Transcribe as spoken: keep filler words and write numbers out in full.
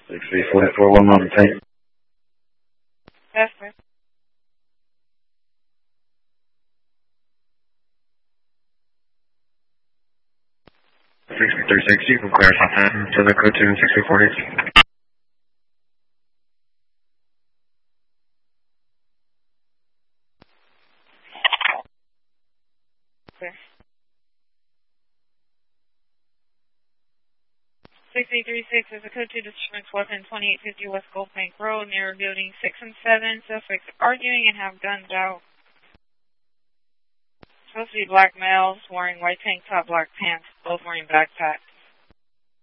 six three four four, one moment, tank. That's it. six three six, you can clear Southampton to the code two six three four eight. Clear. six eight three six is a code two disturbance weapon, twenty-eight fifty West Gold Bank Road, near building six and seven. Suspects arguing and have guns out. Supposed to be black males wearing white tank top, black pants, both wearing backpacks.